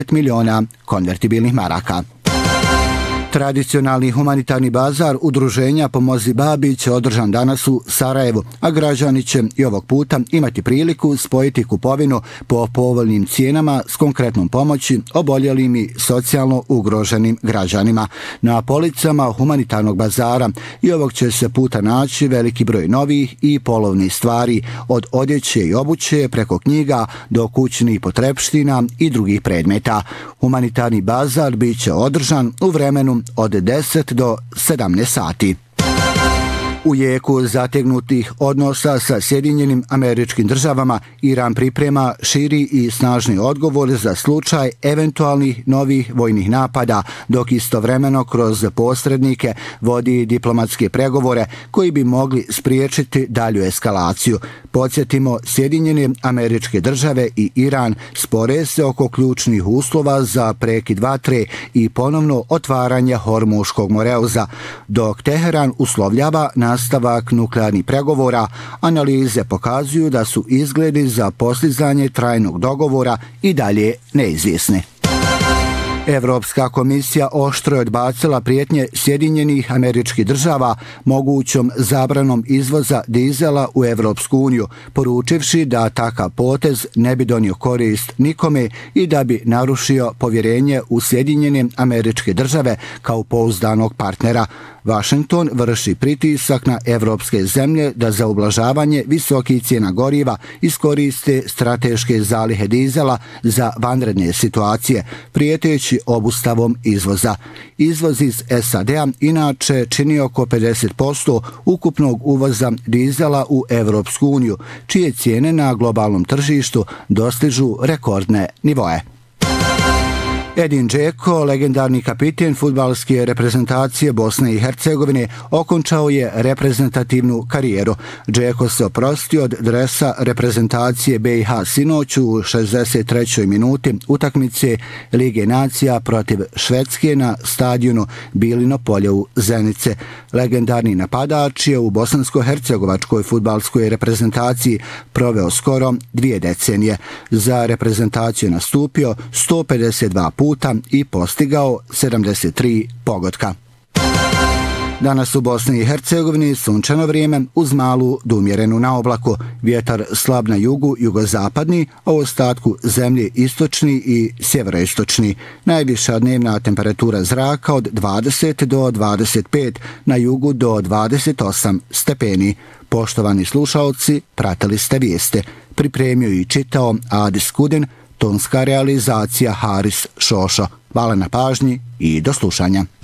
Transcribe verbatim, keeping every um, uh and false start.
miliona konvertibilnih maraka. Tradicionalni humanitarni bazar udruženja Pomozi Babić je održan danas u Sarajevu, a građani će i ovog puta imati priliku spojiti kupovinu po povoljnim cijenama s konkretnom pomoći oboljelim i socijalno ugroženim građanima. Na policama humanitarnog bazara i ovog će se puta naći veliki broj novih i polovnih stvari, od odjeće i obuće preko knjiga do kućnih potrepština i drugih predmeta. Humanitarni bazar bit će održan u vremenu od deset do sedamnaest sati. U jeku zategnutih odnosa sa Sjedinjenim Američkim Državama, Iran priprema širi i snažni odgovor za slučaj eventualnih novih vojnih napada, dok istovremeno kroz posrednike vodi diplomatske pregovore koji bi mogli spriječiti dalju eskalaciju. Podsjetimo, Sjedinjene Američke Države i Iran spore se oko ključnih uslova za prekid vatre i ponovno otvaranje Hormuškog moreuza, dok Teheran uslovljava nastavak nuklearnih pregovora. Analize pokazuju da su izgledi za postizanje trajnog dogovora i dalje neizvjesne. Evropska komisija oštro je odbacila prijetnje Sjedinjenih Američkih Država mogućom zabranom izvoza dizela u Evropsku uniju, poručivši da takav potez ne bi donio korist nikome i da bi narušio povjerenje u Sjedinjene Američke Države kao pouzdanog partnera. Washington vrši pritisak na evropske zemlje da za ublažavanje visokih cijena goriva iskoriste strateške zalihe dizela za vanredne situacije, prijeteći obustavom izvoza. Izvoz iz S A D-a inače čini oko pedeset posto ukupnog uvoza dizela u Evropsku uniju, čije cijene na globalnom tržištu dostižu rekordne nivoe. Edin Džeko, legendarni kapiten fudbalske reprezentacije Bosne i Hercegovine, okončao je reprezentativnu karijeru. Džeko se oprostio od dresa reprezentacije B i H sinoć u šezdeset trećoj minuti utakmice Lige nacija protiv Švedske na stadionu Bilino polje u Zenice. Legendarni napadač je u bosansko-hercegovačkoj fudbalskoj reprezentaciji proveo skoro dvije decenije. Za reprezentaciju nastupio sto pedeset dva puta i postigao sedamdeset tri pogotka. Danas u Bosni i Hercegovini sunčano vrijeme uz malu do umjerenu na oblaku. Vjetar slab na jugu, jugozapadni, a u ostatku zemlje istočni i sjeveroistočni. Najviša dnevna temperatura zraka od dvadeset do dvadeset pet, na jugu do dvadeset osam stepeni. Poštovani slušalci, pratili ste vijeste. Pripremio i čitao Adis Kudin, tonska realizacija Haris Šošo. Hvala na pažnji i do slušanja.